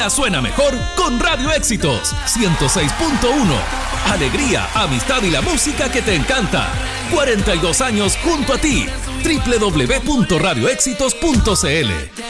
día suena mejor con Radio Éxitos 106.1. Alegría, amistad y la música que te encanta. 42 años junto a ti. www.radioéxitos.cl